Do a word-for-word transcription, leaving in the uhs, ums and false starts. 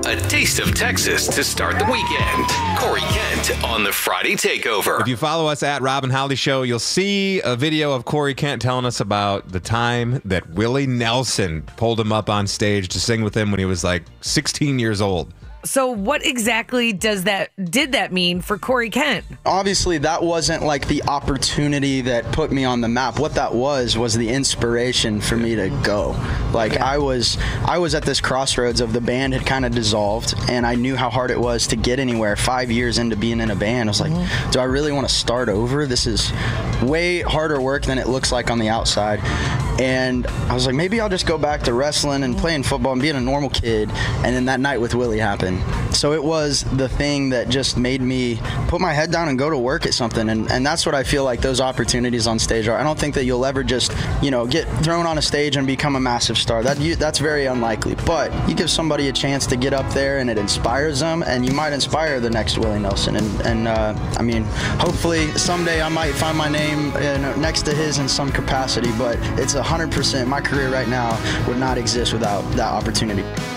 A taste of Texas to start the weekend. Corey Kent on the Friday Takeover. If you follow us at Rob and Holly Show, you'll see a video of Corey Kent telling us about the time that Willie Nelson pulled him up on stage to sing with him when he was like sixteen years old. So what exactly does that did that mean for Corey Kent? Obviously, that wasn't like the opportunity that put me on the map. What that was was the inspiration for me to go. Like okay. I was I was at this crossroads of the band had kind of dissolved, and I knew how hard it was to get anywhere. Five years into being in a band, I was like, mm-hmm. do I really want to start over? This is way harder work than it looks like on the outside. And I was like, maybe I'll just go back to wrestling and playing football and being a normal kid. And then that night with Willie happened. So it was the thing that just made me put my head down and go to work at something. And, and that's what I feel like those opportunities on stage are. I don't think that you'll ever just, you know, get thrown on a stage and become a massive star. That you, that's very unlikely. But you give somebody a chance to get up there and it inspires them, and you might inspire the next Willie Nelson. And, and uh, I mean, hopefully someday I might find my name in, next to his in some capacity. But it's one hundred percent. My career right now would not exist without that opportunity.